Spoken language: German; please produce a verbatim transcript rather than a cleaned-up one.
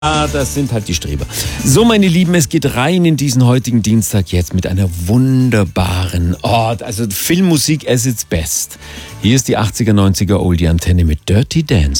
Ah, das sind halt die Streber. So, meine Lieben, es geht rein in diesen heutigen Dienstag jetzt mit einer wunderbaren Ort. Also Filmmusik as its best. Hier ist die achtziger, neunziger Oldie-Antenne mit Dirty Dancing.